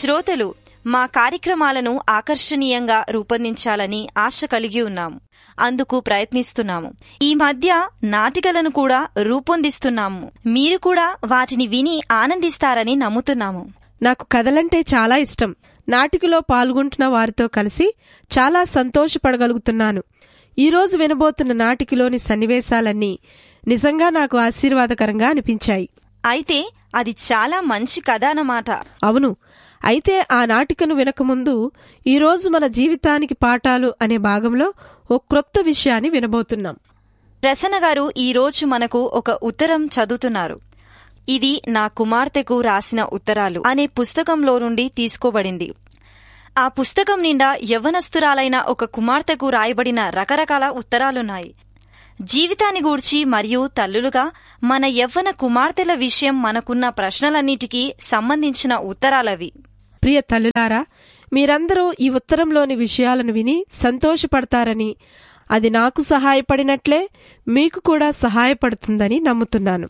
శ్రోతలు మా కార్యక్రమాలను ఆకర్షణీయంగా రూపొందించాలని ఆశ కలిగి ఉన్నాము. అందుకు ప్రయత్నిస్తున్నాము. ఈ మధ్య నాటికలను కూడా రూపొందిస్తున్నాము. మీరు కూడా వాటిని విని ఆనందిస్తారని నమ్ముతున్నాము. నాకు కథలంటే చాలా ఇష్టం. నాటికలో పాల్గొంటున్న వారితో కలిసి చాలా సంతోషపడగలుగుతున్నాను. ఈరోజు వినబోతున్న నాటికలోని సన్నివేశాలన్నీ నిజంగా నాకు ఆశీర్వాదకరంగా అనిపించాయి. అయితే అది చాలా మంచి కథ అన్నమాట. అవును. అయితే ఆ నాటికను వినకముందు ఈరోజు మన జీవితానికి పాఠాలు అనే భాగంలో ఓ క్రొత్త విషయాన్ని వినబోతున్నాం. ప్రసన్న గారు ఈరోజు మనకు ఒక ఉత్తరం చదువుతున్నారు. ఇది నా కుమార్తెకు రాసిన ఉత్తరాలు అనే పుస్తకంలో నుండి తీసుకోబడింది. ఆ పుస్తకం నిండా యవ్వనస్తురాలైన ఒక కుమార్తెకు రాయబడిన రకరకాల ఉత్తరాలున్నాయి. జీవితాన్ని గూర్చి మరియు తల్లులుగా మన యవ్వన కుమార్తెల విషయం మనకున్న ప్రశ్నలన్నిటికీ సంబంధించిన ఉత్తరాలవి. ప్రియ తల్లులారా, మీరందరూ ఈ ఉత్తరంలోని విషయాలను విని సంతోషపడతారని, అది నాకు సహాయపడినట్లే మీకు కూడా సహాయపడుతుందని నమ్ముతున్నాను.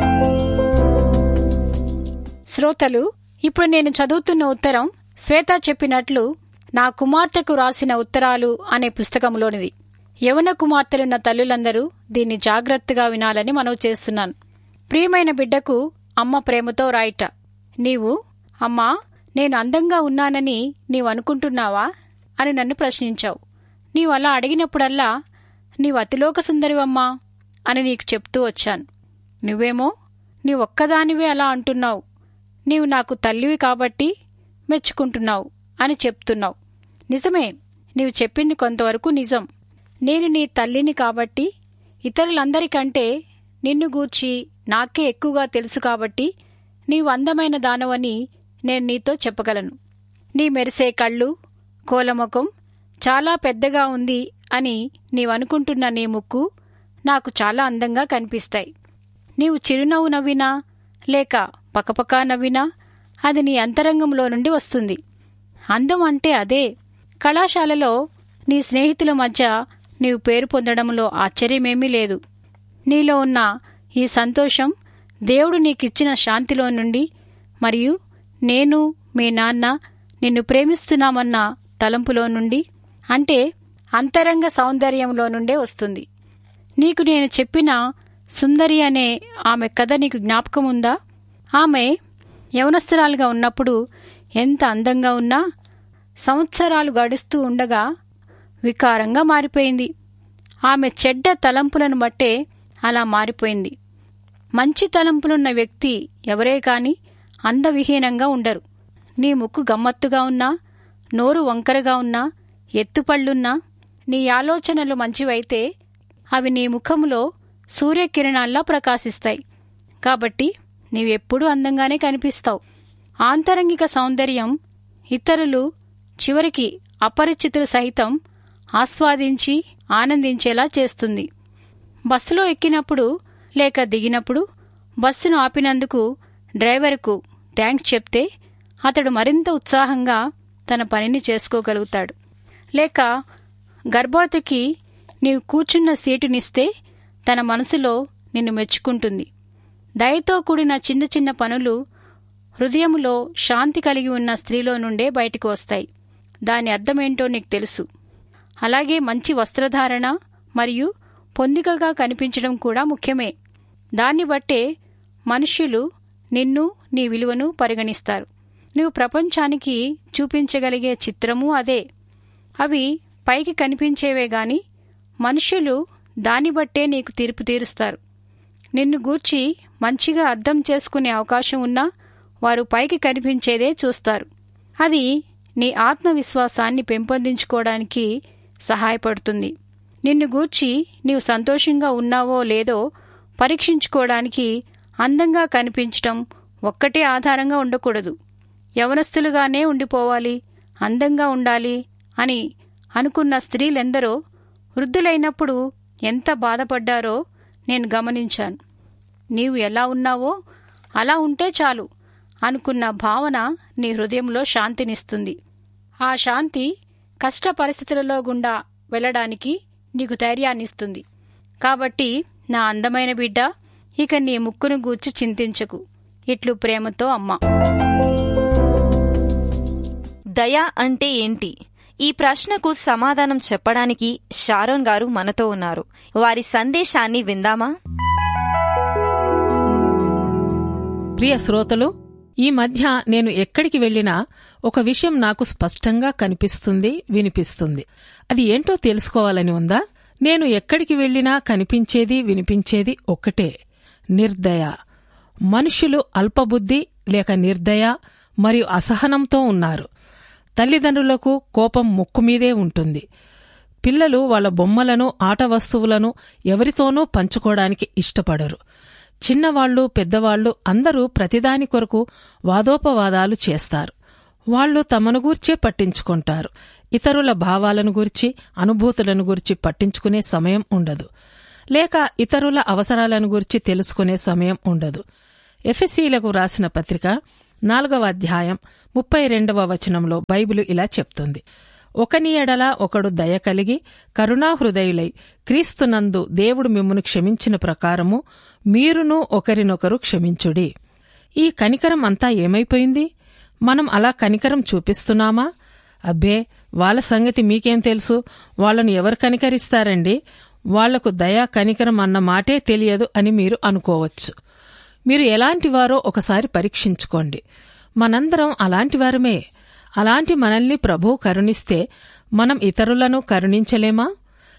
శ్రోతలు, ఇప్పుడు నేను చదువుతున్న ఉత్తరం శ్వేత చెప్పినట్లు నా కుమార్తెకు రాసిన ఉత్తరాలు అనే పుస్తకంలోనిది. యవన కుమార్తెలున్న తల్లులందరూ దీన్ని జాగ్రత్తగా వినాలని మనవి చేస్తున్నాను. ప్రియమైన బిడ్డకు అమ్మ ప్రేమతో రాయిట. నీవు, అమ్మా, నేను అందంగా ఉన్నానని నీవు అనుకుంటున్నావా అని నన్ను ప్రశ్నించావు. నీవు అలా అడిగినప్పుడల్లా నీవు అతిలోక సుందరివమ్మా అని నీకు చెప్తూ వచ్చాను. నువ్వేమో నీ ఒక్కదానివే అలా అంటున్నావు, నీవు నాకు తల్లివి కాబట్టి మెచ్చుకుంటున్నావు అని చెప్తున్నావు. నిజమే, నీవు చెప్పింది కొంతవరకు నిజం. నేను నీ తల్లిని కాబట్టి ఇతరులందరికంటే నిన్ను గూర్చి నాకే ఎక్కువగా తెలుసు కాబట్టి నీవు అందమైన దానవని నేను నీతో చెప్పగలను. నీ మెరిసే కళ్ళు, కోలముఖం చాలా పెద్దగా ఉంది అని నీవనుకుంటున్న నీ ముక్కు నాకు చాలా అందంగా కనిపిస్తాయి. నీవు చిరునవ్వు నవ్వినా లేక పకపకా నవ్వినా అది నీ అంతరంగంలో నుండి వస్తుంది. అందం అంటే అదే. కళాశాలలో నీ స్నేహితుల మధ్య నీవు పేరు పొందడంలో ఆశ్చర్యమేమీ లేదు. నీలో ఉన్న ఈ సంతోషం దేవుడు నీకిచ్చిన శాంతిలో నుండి మరియు నేను, మీ నాన్న నిన్ను ప్రేమిస్తున్నామన్న తలంపులో నుండి, అంటే అంతరంగ సౌందర్యంలో నుండే వస్తుంది. నీకు నేను చెప్పిన సుందరి అనే ఆమె కథ నీకు జ్ఞాపకముందా? ఆమె యవనస్తురాలుగా ఉన్నప్పుడు ఎంత అందంగా ఉన్నా సంవత్సరాలు గడుస్తూ ఉండగా వికారంగా మారిపోయింది. ఆమె చెడ్డ తలంపులను బట్టే అలా మారిపోయింది. మంచి తలంపులున్న వ్యక్తి ఎవరే కాని అందవిహీనంగా ఉండరు. నీ ముక్కు గమ్మత్తుగా ఉన్నా, నోరు వంకరగా ఉన్నా, ఎత్తుపళ్ళున్నా, నీ ఆలోచనలు మంచివైతే అవి నీ ముఖములో సూర్యకిరణాల్లా ప్రకాశిస్తాయి. కాబట్టి నీవెప్పుడూ అందంగానే కనిపిస్తావు. ఆంతరంగిక సౌందర్యం ఇతరులు, చివరికి అపరిచితులు సహితం ఆస్వాదించి ఆనందించేలా చేస్తుంది. బస్సులో ఎక్కినప్పుడు లేక దిగినప్పుడు బస్సును ఆపినందుకు డ్రైవర్కు థ్యాంక్స్ చెప్తే అతడు మరింత ఉత్సాహంగా తన పనిని చేసుకోగలుగుతాడు. లేక గర్భవతికి నీవు కూర్చున్న సీటునిస్తే తన మనసులో నిన్ను మెచ్చుకుంటుంది. దయతో కూడిన చిన్న చిన్న పనులు హృదయములో శాంతి కలిగి ఉన్న స్త్రీలో నుండే బయటకు వస్తాయి. దాని అర్థమేంటో నీకు తెలుసు. అలాగే మంచి వస్త్రధారణ మరియు పొందికగా కనిపించడం కూడా ముఖ్యమే. దాన్ని బట్టే మనుష్యులు నిన్ను, నీ విలువను పరిగణిస్తారు. నువ్వు ప్రపంచానికి చూపించగలిగే చిత్రమూ అదే. అవి పైకి కనిపించేవే గాని మనుష్యులు దాన్ని బట్టే నీకు తీర్పు తీరుస్తారు. నిన్ను గూర్చి మంచిగా అర్థం చేసుకునే అవకాశం ఉన్నా వారు పైకి కనిపించేదే చూస్తారు. అది నీ ఆత్మవిశ్వాసాన్ని పెంపొందించుకోవడానికి సహాయపడుతుంది. నిన్ను గూర్చి నీవు సంతోషంగా ఉన్నావో లేదో పరీక్షించుకోవడానికి అందంగా కనిపించటం ఒక్కటే ఆధారంగా ఉండకూడదు. యవనస్తులుగానే ఉండిపోవాలి, అందంగా ఉండాలి అని అనుకున్న స్త్రీలెందరో వృద్ధులైనప్పుడు ఎంత బాధపడ్డారో నేను గమనించాను. నీవు ఎలా ఉన్నావో అలా ఉంటే చాలు అనుకున్న భావన నీ హృదయంలో శాంతినిస్తుంది. ఆ శాంతి కష్ట పరిస్థితులలో గుండా వెళ్ళడానికి నీకు ధైర్యాన్నిస్తుంది. కాబట్టి నా అందమైన బిడ్డ, ఇక నీ ముక్కును గూర్చి చింతించకు. ఇట్లు ప్రేమతో అమ్మ. దయ అంటే ఏంటి? ఈ ప్రశ్నకు సమాధానం చెప్పడానికి షారోన్ గారు మనతో ఉన్నారు. వారి సందేశాన్ని విందామా? ప్రియ శ్రోతలు, ఈ మధ్య నేను ఎక్కడికి వెళ్లినా ఒక విషయం నాకు స్పష్టంగా కనిపిస్తుంది, వినిపిస్తుంది. అది ఏంటో తెలుసుకోవాలని ఉందా? నేను ఎక్కడికి వెళ్లినా కనిపించేది, వినిపించేది ఒక్కటే: నిర్దయ. మనుష్యులు అల్పబుద్ధి లేక నిర్దయ మరియు అసహనంతో ఉన్నారు. తల్లిదండ్రులకు కోపం ముక్కుమీదే ఉంటుంది. పిల్లలు వాళ్ల బొమ్మలను, ఆట వస్తువులను ఎవరితోనూ పంచుకోవడానికి ఇష్టపడరు. చిన్నవాళ్లు, పెద్దవాళ్లు అందరూ ప్రతిదాని కొరకు వాదోపవాదాలు చేస్తారు. వాళ్లు తమను గూర్చే పట్టించుకుంటారు. ఇతరుల భావాలను గురించి, అనుభూతులను గురించి పట్టించుకునే సమయం ఉండదు. లేక ఇతరుల అవసరాలను గురించి తెలుసుకునే సమయం ఉండదు. ఎఫెసీలకు రాసిన పత్రిక 4వ అధ్యాయం 32వ వచనంలో బైబిలు ఇలా చెప్తుంది: ఒకని ఎడల ఒకడు దయ కలిగి కరుణాహృదయులై క్రీస్తునందు దేవుడు మిమ్మును క్షమించిన ప్రకారము మీరును ఒకరినొకరు క్షమించుడి. ఈ కనికరం అంతా ఏమైపోయింది? మనం అలా కనికరం చూపిస్తున్నామా? అబ్బే, వాళ్ళ సంగతి మీకేం తెలుసు, వాళ్లను ఎవరు కనికరిస్తారండి, వాళ్లకు దయా కనికరం అన్న మాటే తెలియదు అని మీరు అనుకోవచ్చు. మీరు ఎలాంటివారో ఒకసారి పరీక్షించుకోండి. మనందరం అలాంటివారమే. అలాంటి మనల్ని ప్రభువు కరుణిస్తే మనం ఇతరులను కరుణించలేమా?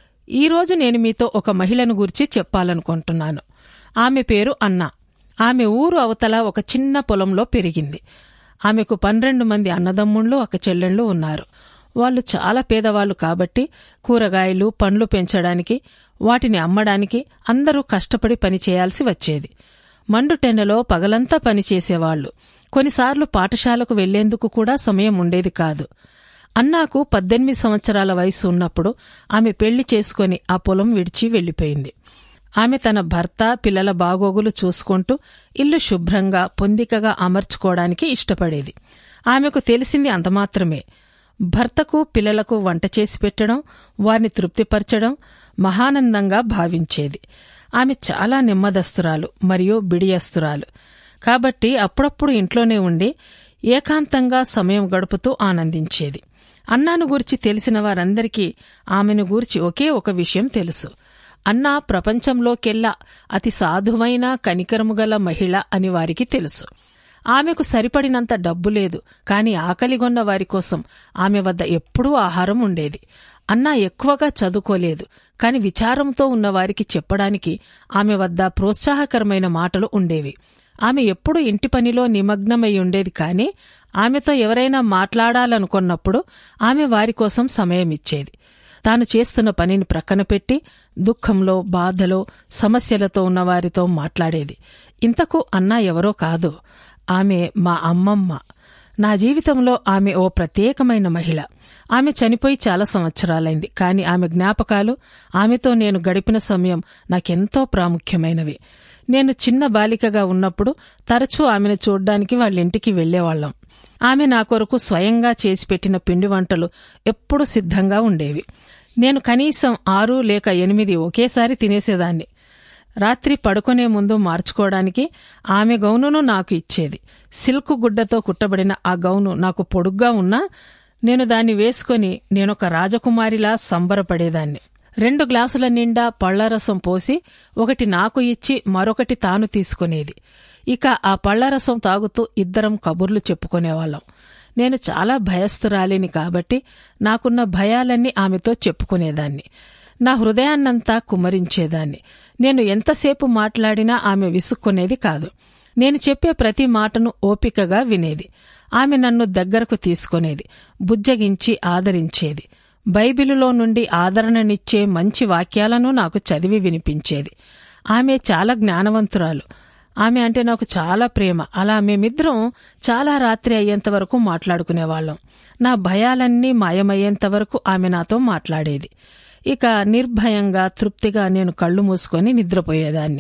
ఈరోజు నేను మీతో ఒక మహిళను గురించి చెప్పాలనుకుంటున్నాను. ఆమె పేరు అన్నా. ఆమె ఊరు అవతల ఒక చిన్న పొలంలో పెరిగింది. ఆమెకు 12 మంది అన్నదమ్ముళ్ళు, ఒక చెల్లెళ్ళు ఉన్నారు. వాళ్ళు చాలా పేదవాళ్లు కాబట్టి కూరగాయలు, పండ్లు పెంచడానికి, వాటిని అమ్మడానికి అందరూ కష్టపడి పనిచేయాల్సి వచ్చేది. మండుటెండలో పగలంతా పనిచేసేవాళ్లు. కొన్నిసార్లు పాఠశాలకు వెళ్లేందుకు కూడా సమయం ఉండేది కాదు. అన్నాకు 18 సంవత్సరాల వయసు ఉన్నప్పుడు ఆమె పెళ్లి చేసుకుని ఆ పొలం విడిచి వెళ్లిపోయింది. ఆమె తన భర్త, పిల్లల బాగోగులు చూసుకుంటూ ఇల్లు శుభ్రంగా, పొందికగా అమర్చుకోవడానికి ఇష్టపడేది. ఆమెకు తెలిసింది అంతమాత్రమే. భర్తకు, పిల్లలకు వంట చేసి పెట్టడం, వారిని తృప్తిపరచడం మహానందంగా భావించేది. ఆమె చాలా నెమ్మదస్తురాలు మరియు బిడియస్తురాలు కాబట్టి అప్పుడప్పుడు ఇంట్లోనే ఉండి ఏకాంతంగా సమయం గడుపుతూ ఆనందించేది. అన్నాను గూర్చి తెలిసిన వారందరికీ ఆమెను గూర్చి ఒకే ఒక విషయం తెలుసు: అన్నా ప్రపంచంలోకెల్లా అతి సాధువైన, కనికరముగల మహిళ అని వారికి తెలుసు. ఆమెకు సరిపడినంత డబ్బు లేదు, కాని ఆకలిగొన్న వారి కోసం ఆమె వద్ద ఎప్పుడూ ఆహారం ఉండేది. అన్నా ఎక్కువగా చదువుకోలేదు, కాని విచారంతో ఉన్నవారికి చెప్పడానికి ఆమె వద్ద ప్రోత్సాహకరమైన మాటలు ఉండేవి. ఆమె ఎప్పుడూ ఇంటి పనిలో నిమగ్నమై ఉండేది, కాని ఆమెతో ఎవరైనా మాట్లాడాలనుకున్నప్పుడు ఆమె వారికోసం సమయమిచ్చేది. తాను చేస్తున్న పనిని ప్రక్కన పెట్టి దుఃఖంలో, బాధలో, సమస్యలతో ఉన్నవారితో మాట్లాడేది. ఇంతకు అన్నా ఎవరో కాదు, ఆమె మా అమ్మమ్మ. నా జీవితంలో ఆమె ఓ ప్రత్యేకమైన మహిళ. ఆమె చనిపోయి చాలా సంవత్సరాలైంది, కాని ఆమె జ్ఞాపకాలు, ఆమెతో నేను గడిపిన సమయం నాకెంతో ప్రాముఖ్యమైనవి. నేను చిన్న బాలికగా ఉన్నప్పుడు తరచూ ఆమెను చూడ్డానికి వాళ్ళింటికి వెళ్లేవాళ్లం. ఆమె నా కొరకు స్వయంగా చేసిపెట్టిన పిండి వంటలు ఎప్పుడూ సిద్ధంగా ఉండేవి. నేను కనీసం 6 లేక 8 ఒకేసారి తినేసేదాన్ని. రాత్రి పడుకునే ముందు మార్చుకోవడానికి ఆమె గౌనును నాకు ఇచ్చేది. సిల్క్ గుడ్డతో కుట్టబడిన ఆ గౌను నాకు పొడుగ్గా ఉన్నా నేను దాన్ని వేసుకుని నేనొక రాజకుమారిలా సంబరపడేదాన్ని. 2 గ్లాసుల నిండా పళ్లరసం పోసి ఒకటి నాకు ఇచ్చి మరొకటి తాను తీసుకునేది. ఇక ఆ పళ్లరసం తాగుతూ ఇద్దరం కబుర్లు చెప్పుకునేవాళ్లం. నేను చాలా భయస్థురాలిని కాబట్టి నాకున్న భయాలన్నీ ఆమెతో చెప్పుకునేదాన్ని. నా హృదయాన్నంతా కుమ్మరించేదాన్ని. నేను ఎంతసేపు మాట్లాడినా ఆమె విసుక్కునేది కాదు. నేను చెప్పే ప్రతి మాటను ఓపికగా వినేది. ఆమె నన్ను దగ్గరకు తీసుకునేది, బుజ్జగించి ఆదరించేది. బైబిలులో నుండి ఆదరణనిచ్చే మంచి వాక్యాలను నాకు చదివి వినిపించేది. ఆమె చాలా జ్ఞానవంతురాలు. ఆమె అంటే నాకు చాలా ప్రేమ. అలా మేమిద్దరం చాలా రాత్రి అయ్యేంతవరకు మాట్లాడుకునేవాళ్లం. నా భయాలన్నీ మాయమయ్యేంతవరకు ఆమె నాతో మాట్లాడేది. ఇక నిర్భయంగా, తృప్తిగా నేను కళ్లు మూసుకొని నిద్రపోయేదాన్ని.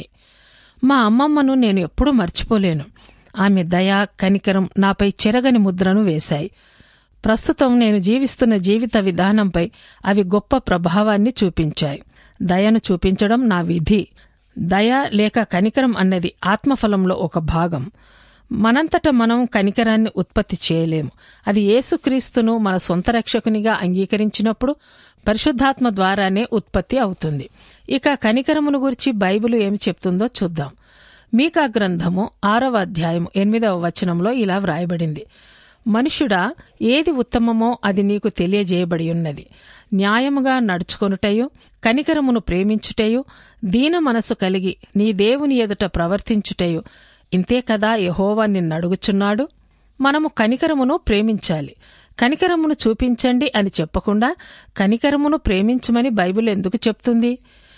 మా అమ్మమ్మను నేను ఎప్పుడూ మర్చిపోలేను. ఆమె దయ, కనికరం నాపై చెరగని ముద్రను వేశాయి. ప్రస్తుతం నేను జీవిస్తున్న జీవిత విధానంపై అవి గొప్ప ప్రభావాన్ని చూపించాయి. దయను చూపించడం నా విధి. దయ లేక కనికరం అన్నది ఆత్మఫలంలో ఒక భాగం. మనంతట మనం కనికరాన్ని ఉత్పత్తి చేయలేము. అది యేసుక్రీస్తును మన సొంత రక్షకునిగా అంగీకరించినప్పుడు పరిశుద్ధాత్మ ద్వారానే ఉత్పత్తి అవుతుంది. ఇక కనికరమును గురించి బైబిలు ఏమి చెప్తుందో చూద్దాం. మీకా గ్రంథము 6వ అధ్యాయము 8వ వచనంలో ఇలా వ్రాయబడింది: మనుష్యుడా, ఏది ఉత్తమమో అది నీకు తెలియజేయబడి ఉన్నది. న్యాయముగా నడుచుకొనుటయు, కనికరమును ప్రేమించుటయు, దీన మనసు కలిగి నీ దేవుని ఎదుట ప్రవర్తించుటయు ఇంతే కదా యెహోవా నిన్నడుగుచున్నాడు. మనము కనికరమును ప్రేమించాలి. కనికరమును చూపించండి అని చెప్పకుండా కనికరమును ప్రేమించమని బైబిల్ ఎందుకు చెప్తుంది?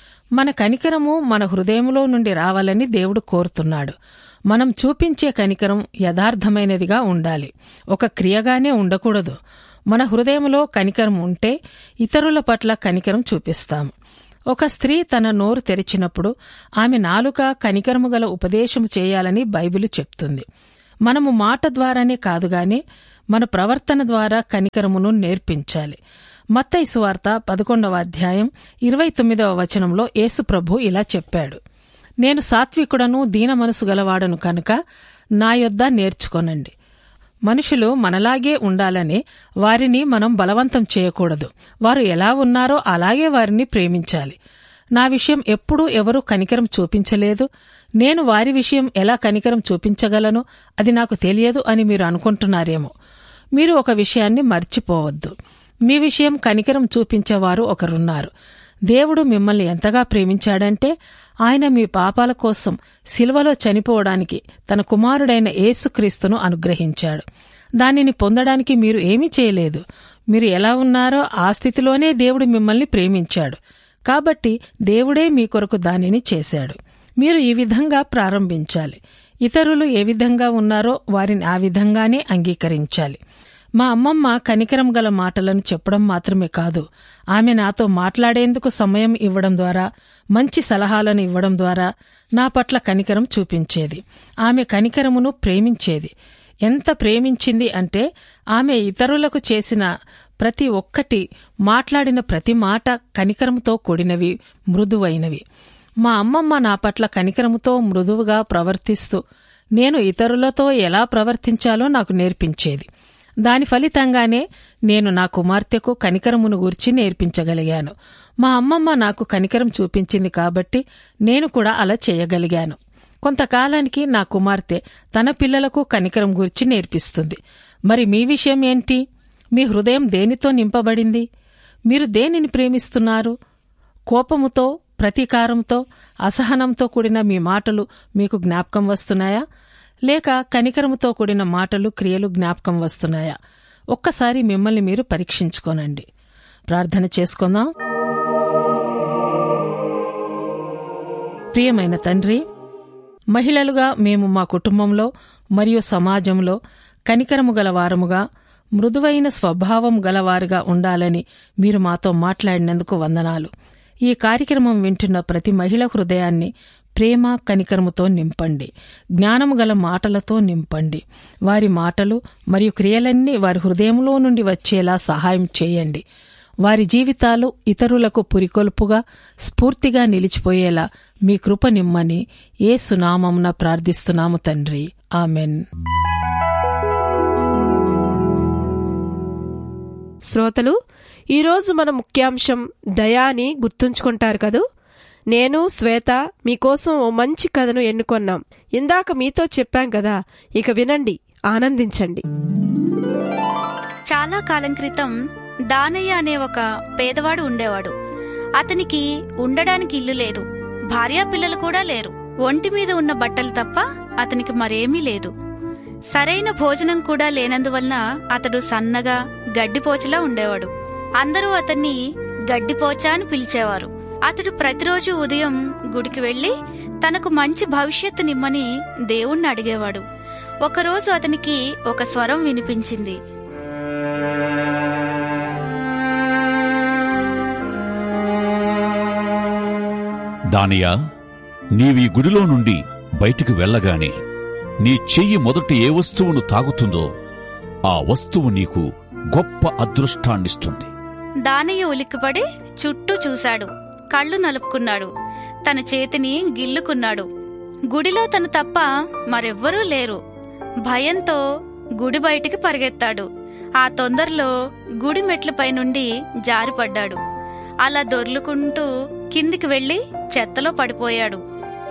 మన కనికరము మన హృదయంలో నుండి రావాలని దేవుడు కోరుతున్నాడు. మనం చూపించే కనికరం యథార్థమైనదిగా ఉండాలి, ఒక క్రియగానే ఉండకూడదు. మన హృదయంలో కనికరం ఉంటే ఇతరుల పట్ల కనికరం చూపిస్తాము. ఒక స్త్రీ తన నోరు తెరిచినప్పుడు ఆమె నాలుక కనికరము గల ఉపదేశము చేయాలని బైబిలు చెప్తుంది. మనము మాట ద్వారానే కాదుగాని మన ప్రవర్తన ద్వారా కనికరమును నేర్పించాలి. మత్తయి సువార్త 11వ అధ్యాయం 29వ వచనంలో యేసుప్రభు ఇలా చెప్పాడు: నేను సాత్వికుడను దీన మనసు గలవాడను కనుక నా యొద్ద నేర్చుకొనండి. మనుషులు మనలాగే ఉండాలని వారిని మనం బలవంతం చేయకూడదు. వారు ఎలా ఉన్నారో అలాగే వారిని ప్రేమించాలి. నా విషయం ఎప్పుడూ ఎవరూ కనికరం చూపించలేదు, నేను వారి విషయం ఎలా కనికరం చూపించగలను, అది నాకు తెలియదు అని మీరు అనుకుంటున్నారేమో. మీరు ఒక విషయాన్ని మర్చిపోవద్దు. మీ విషయం కనికరం చూపించేవారు ఒకరున్నారు. దేవుడు మిమ్మల్ని ఎంతగా ప్రేమించాడంటే ఆయన మీ పాపాల కోసం శిలువలో చనిపోవడానికి తన కుమారుడైన యేసుక్రీస్తును అనుగ్రహించాడు. దానిని పొందడానికి మీరు ఏమీ చేయలేదు. మీరు ఎలా ఉన్నారో ఆ స్థితిలోనే దేవుడు మిమ్మల్ని ప్రేమించాడు. కాబట్టి దేవుడే మీ కొరకు దానిని చేశాడు. మీరు ఈ విధంగా ప్రారంభించాలి. ఇతరులు ఏ విధంగా ఉన్నారో వారిని ఆ విధంగానే అంగీకరించాలి. మా అమ్మమ్మ కనికరం గల మాటలను చెప్పడం మాత్రమే కాదు, ఆమె నాతో మాట్లాడేందుకు సమయం ఇవ్వడం ద్వారా, మంచి సలహాలను ఇవ్వడం ద్వారా నా పట్ల కనికరం చూపించేది. ఆమె కనికరమును ప్రేమించేది. ఎంత ప్రేమించింది అంటే ఆమె ఇతరులకు చేసిన ప్రతి ఒక్కటి, మాట్లాడిన ప్రతి మాట కనికరముతో కూడినవి, మృదువైనవి. మా అమ్మమ్మ నా పట్ల కనికరముతో మృదువుగా ప్రవర్తిస్తూ నేను ఇతరులతో ఎలా ప్రవర్తించాలో నాకు నేర్పించేది. దాని ఫలితంగానే నేను నా కుమార్తెకు కనికరమును గూర్చి నేర్పించగలిగాను. మా అమ్మమ్మ నాకు కనికరం చూపించింది కాబట్టి నేను కూడా అలా చేయగలిగాను. కొంతకాలానికి నా కుమార్తె తన పిల్లలకు కనికరం గూర్చి నేర్పిస్తుంది. మరి మీ విషయం ఏంటి? మీ హృదయం దేనితో నింపబడింది? మీరు దేనిని ప్రేమిస్తున్నారు? కోపముతో, ప్రతీకారంతో, అసహనంతో కూడిన మీ మాటలు మీకు జ్ఞాపకం వస్తున్నాయా? లేక కనికరముతో కూడిన మాటలు, క్రియలు జ్ఞాపకం వస్తున్నాయా? ఒక్కసారి మిమ్మల్ని మీరు పరీక్షించుకోనండి. ప్రార్థన చేసుకుందాం. ప్రియమైన తండ్రి, మహిళలుగా మేము మా కుటుంబంలో మరియు సమాజంలో కనికరము గలవారముగా, మృదువైన స్వభావం గలవారుగా ఉండాలని మీరు మాతో మాట్లాడినందుకు వందనాలు. ఈ కార్యక్రమం వింటున్న ప్రతి మహిళ హృదయాన్ని ప్రేమ, కనికరముతో నింపండి. జ్ఞానము గల మాటలతో నింపండి. వారి మాటలు మరియు క్రియలన్నీ వారి హృదయంలో నుండి వచ్చేలా సహాయం చేయండి. వారి జీవితాలు ఇతరులకు పురికొల్పుగా, స్ఫూర్తిగా నిలిచిపోయేలా మీ కృప నిమ్మని యేసు నామమున ప్రార్థిస్తున్నాము తండ్రి. ఆమెన్. శ్రోతలు, ఈరోజు మన ముఖ్యాంశం దయాని గుర్తుంచుకుంటారు కదూ. నేను, శ్వేత మీకోసం ఓ మంచి కథను ఎన్నుకొన్నాం. ఇందాక మీతో చెప్పాం కదా, ఇక వినండి, ఆనందించండి. చాలా కాలం క్రితం దానయ్య అనే ఒక పేదవాడు ఉండేవాడు. అతనికి ఉండడానికి ఇల్లు లేదు, భార్యా పిల్లలు కూడా లేరు. ఒంటి మీద ఉన్న బట్టలు తప్ప అతనికి మరేమీ లేదు. సరైన భోజనం కూడా లేనందువలన అతడు సన్నగా గడ్డిపోచలా ఉండేవాడు. అందరూ అతన్ని గడ్డిపోచా అని పిలిచేవారు. అతడు ప్రతిరోజు ఉదయం గుడికి వెళ్లి తనకు మంచి భవిష్యత్తు నిమ్మని దేవుణ్ణి అడిగేవాడు. ఒకరోజు అతనికి ఒక స్వరం వినిపించింది. దానియా, నీవీ గుడిలో నుండి బయటికి వెళ్లగానే నీ చెయ్యి మొదట ఏ వస్తువును తాగుతుందో ఆ వస్తువు నీకు గొప్ప అదృష్టాన్నిస్తుంది. దానయ్య ఉలిక్కిపడి చుట్టూ చూశాడు. కళ్ళు నలుపుకున్నాడు. తన చేతిని గిల్లుకున్నాడు. గుడిలో తను తప్ప మరెవ్వరూ లేరు. భయంతో గుడి బయటికి పరిగెత్తాడు. ఆ తొందరలో గుడి మెట్లపై నుండి జారిపడ్డాడు. అలా దొర్లుకుంటూ కిందికి వెళ్లి చెత్తలో పడిపోయాడు.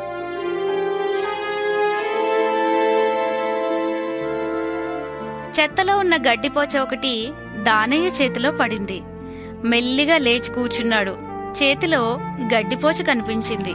చెత్తలో ఉన్న గడ్డిపోచ ఒకటి దానయ్య చేతిలో పడింది. మెల్లిగా లేచి కూర్చున్నాడు. చేతిలో గడ్డిపోచ కనిపించింది.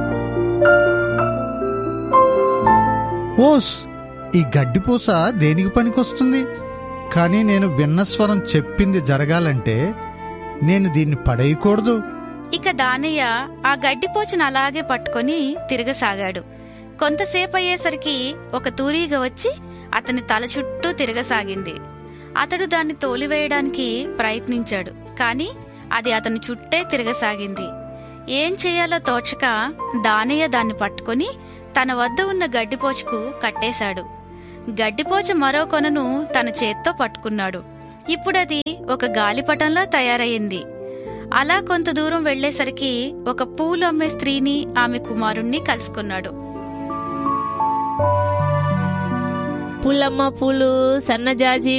ఓస్, ఈ గడ్డిపూస దేనికి పనికొస్తుంది? కానీ నేను విన్న స్వరం చెప్పింది జరగాలంటే నేను దీన్ని పడేయకూడదు. ఇక దానయ్య ఆ గడ్డిపోచను అలాగే పట్టుకొని తిరగసాగాడు. కొంతసేపు అయ్యేసరికి ఒక తూరీగ వచ్చి అతని తల చుట్టూ తిరగసాగింది. అతడు దాన్ని తోలివేయడానికి ప్రయత్నించాడు. కాని అది అతని చుట్టే తిరగసాగింది. ఏం చెయ్యాలో తోచక దానయ్య దాన్ని పట్టుకొని తన వద్ద ఉన్న గడ్డిపోచకు కట్టేశాడు. గడ్డిపోచ మరో కొనను తన చేత్తో పట్టుకున్నాడు. ఇప్పుడది ఒక గాలిపటంలా తయారయ్యింది. అలా కొంత దూరం వెళ్లేసరికి ఒక పూలు అమ్మే స్త్రీని, ఆమె కుమారుణ్ణి కలుసుకున్నాడు. పూలమ్మ పూలు, సన్నజాజి